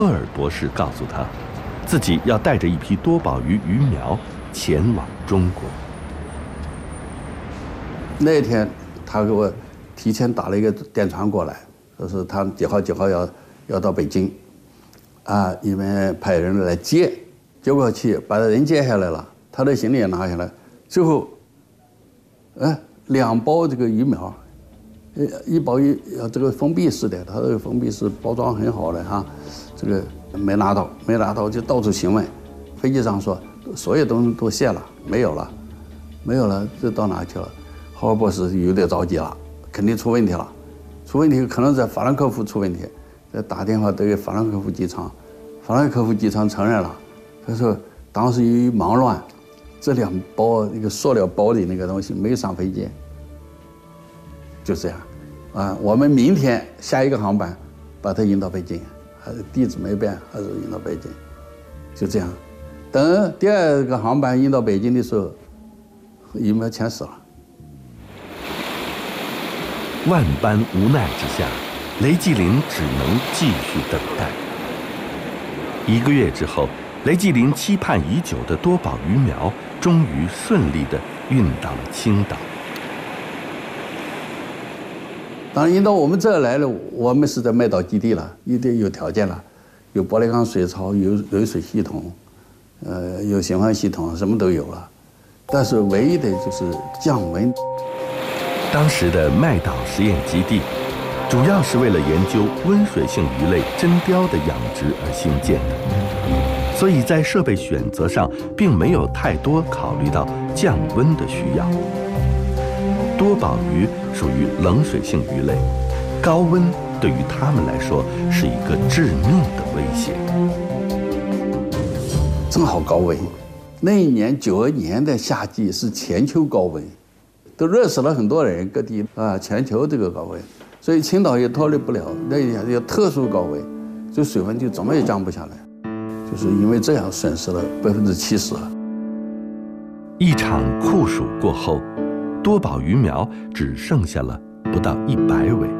厄尔博士告诉他，自己要带着一批多宝鱼鱼苗前往中国。 那一天，他给我提前打了一个电传过来，说是他几号要到北京，因为派人来接，结果去把人接下来了，他的行李也拿下来，最后2包这个鱼苗，一包这个封闭式的，它这个封闭式包装很好的哈，这个没拿到就到处询问，飞机上说所有东西都卸了，没有了，这到哪去了？豪尔博士有点着急了，肯定出问题了，可能在法兰克福出问题，打电话给法兰克福机场，法兰克福机场承认了，他说当时由于忙乱，这2包那个塑料包里那个东西没有上飞机，就这样，我们明天下一个航班把它运到北京，还是地址没变，还是运到北京，就这样。等第2个航班运到北京的时候，鱼苗全死了。 万般无奈之下，雷继林只能继续等待。1个月之后，雷继林期盼已久的多宝鱼苗终于顺利地运到了青岛。 当然运到我们这儿来了，我们是在卖岛基地了，一定有条件了，有玻璃缸水槽，有流水系统，有循环系统，什么都有了。但是唯一的就是降温。 当时的麦岛实验基地，主要是为了研究温水性鱼类真鲷的养殖而兴建的，所以在设备选择上并没有太多考虑到降温的需要。多宝鱼属于冷水性鱼类，高温对于它们来说是一个致命的威胁。 正好高温，那一年92年的夏季是全球高温。都热死了很多人，各地全球这个高温，所以青岛也脱离不了，那有特殊高温，这水温就怎么也降不下来，就是因为这样损失了70%。 一场酷暑过后，多宝鱼苗只剩下了不到100尾。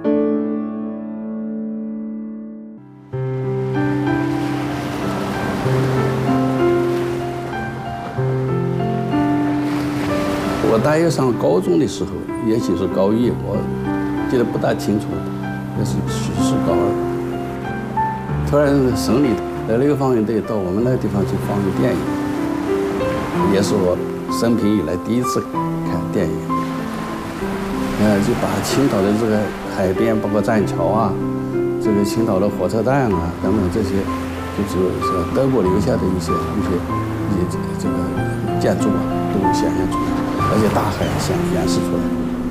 我大约上高中的时候，也许是高1，我记得不大清楚，也是高2。突然省里来了一个放映队到我们那个地方去放映电影，也是我生平以来第一次看电影。就把青岛的这个海边，包括栈桥这个青岛的火车站等等这些，就是德国留下的一些这个建筑都显现出来。而且大海显示出来，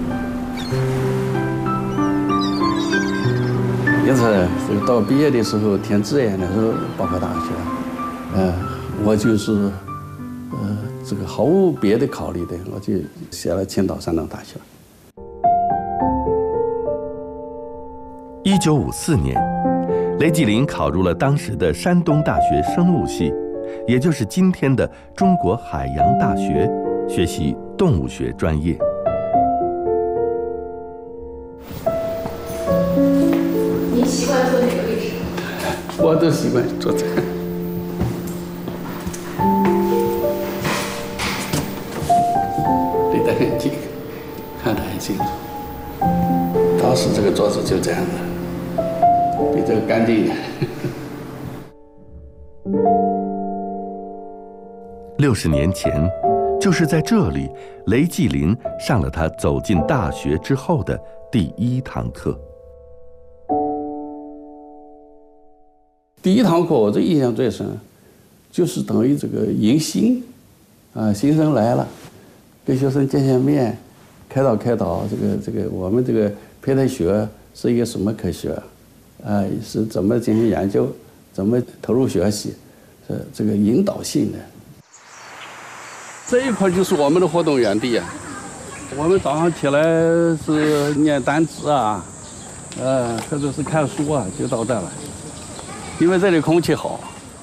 因此这个到毕业的时候填志愿的时候，报考大学，我就是这个毫无别的考虑的，我就写了青岛山东大学。 1954年，雷继林考入了当时的山东大学生物系，也就是今天的中国海洋大学，学习动物学专业。 您习惯坐哪个位置？ 我都习惯坐这个，离得很近，看得很清楚。当时这个桌子就这样的，比这个干净一点。 60年前，就是在这里，雷继林上了他走进大学之后的第1堂课。 第1堂课我这印象最深，就是等于这个迎新，新生来了，跟学生见面，开导，这个我们这个胚胎学是一个什么科学，是怎么进行研究，怎么投入学习，是这个引导性的。这一块就是我们的活动园地我们早上起来是念单词或者是看书就到这来，因为这里空气好，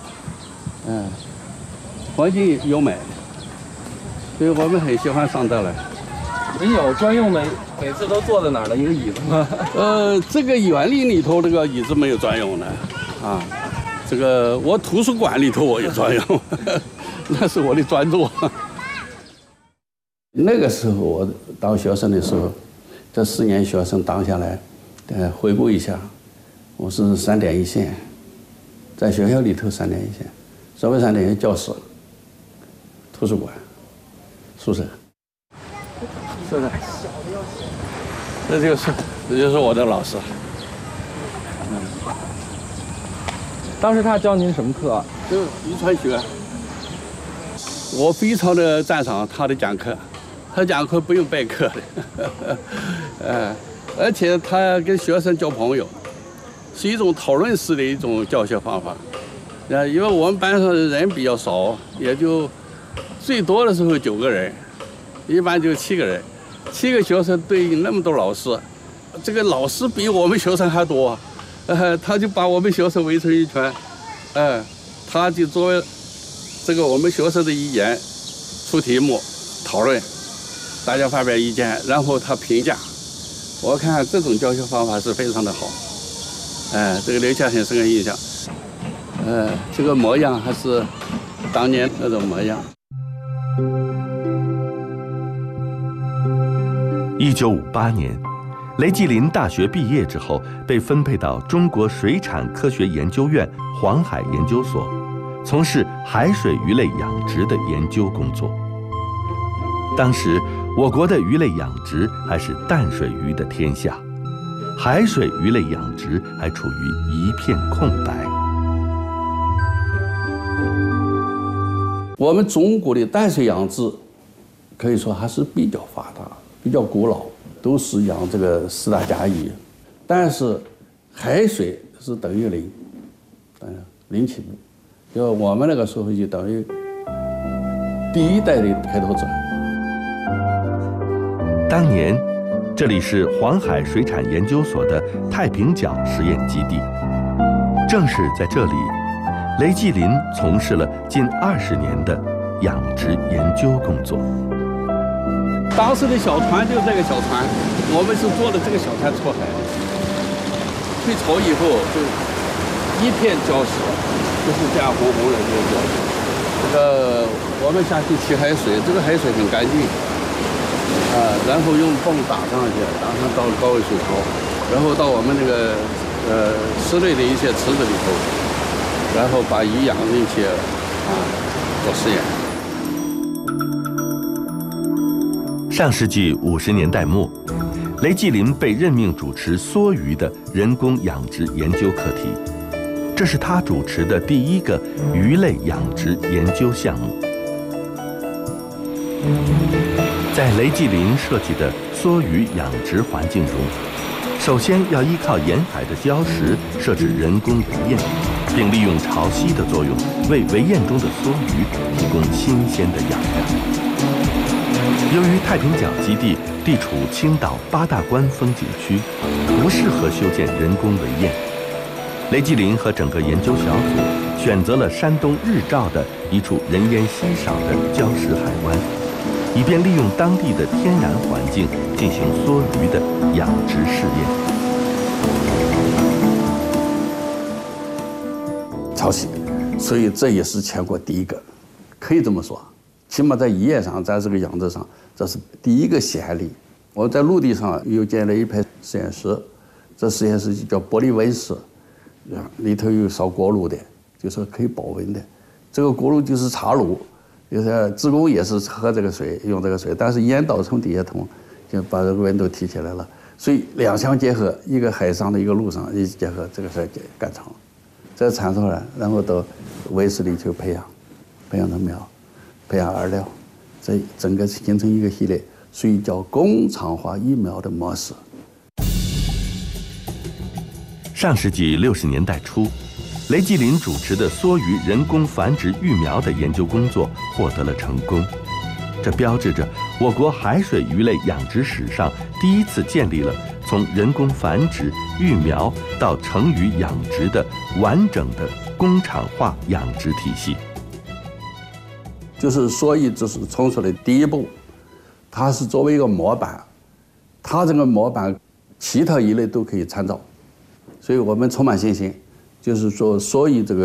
环境优美，所以我们很喜欢上这来。 您有专用的，每次都坐在哪儿的一个椅子吗？ 这个园林里头这个椅子没有专用的这个我图书馆里头我也专用，那是我的专座。那个时候我当学生的时候，这4年学生当下来，回顾一下，我是3点一线，在学校里头3点一线，所谓3点一线，教室、图书馆、宿舍。是的，这就是我的老师。 当时他教您什么课啊？ 就遗传学。我非常的赞赏他的讲课，他讲课不用备课的，而且他跟学生交朋友，是一种讨论式的一种教学方法。因为我们班上的人比较少，也就最多的时候9个人，一般就7个人，7个学生对应那么多老师，这个老师比我们学生还多。他就把我们学生围成一圈，他就作为这个我们学生的一员出题目讨论，大家发表意见，然后他评价。我看这种教学方法是非常的好，这个留下很深的印象。这个模样还是当年那种模样。 1958年，雷继林大学毕业之后，被分配到中国水产科学研究院黄海研究所，从事海水鱼类养殖的研究工作。当时，我国的鱼类养殖还是淡水鱼的天下，海水鱼类养殖还处于一片空白。 我们中国的淡水养殖可以说还是比较发达、比较古老，都是养这个4大家鱼，但是海水是等于0起步，就我们那个时候就等于第1代的开拓者。 当年，这里是黄海水产研究所的太平角实验基地，正是在这里，雷继林从事了近20年的养殖研究工作。 当时的小船就是这个小船，我们是坐的这个小船出海，退潮以后就一片礁石，就是这样红红的这个礁石。这个我们下去提海水，这个海水很干净，然后用泵打上去，打上到高位水槽，然后到我们那个室内的一些池子里头，然后把鱼养进去做实验。 上世纪50年代末，雷继林被任命主持梭鱼的人工养殖研究课题，这是他主持的第1个鱼类养殖研究项目。在雷继林设计的梭鱼养殖环境中，首先要依靠沿海的礁石设置人工围堰，并利用潮汐的作用，为围堰中的梭鱼提供新鲜的养料。由于太平角基地地处青岛8大关风景区，不适合修建人工围堰，雷继林和整个研究小组选择了山东日照的一处人烟稀少的礁石海湾，以便利用当地的天然环境进行梭鱼的养殖试验。 潮汐，所以这也是全国第1个，可以这么说。起码在渔业上，在这个养殖上，这是第1个先例。我在陆地上又建了一排实验室，这实验室就叫玻璃温室，里头有烧锅炉的，就是可以保温的。这个锅炉就是茶炉，就是职工也是喝这个水，用这个水，但是烟道从底下通，就把这个温度提起来了。所以2相结合，一个海上的一个陆上一起结合，这个事儿干成了。这产出来，然后到温室里去培养成苗。培养饵料，这整个形成一个系列，所以叫工厂化育苗的模式。 上世纪60年代初，雷继林主持的梭鱼人工繁殖育苗的研究工作获得了成功，这标志着我国海水鱼类养殖史上第1次建立了从人工繁殖、育苗到成鱼养殖的完整的工厂化养殖体系。 就是梭鱼只是冲出来的第1步，它是作为一个模板，它这个模板其他鱼类都可以参照，所以我们充满信心，就是说梭鱼这个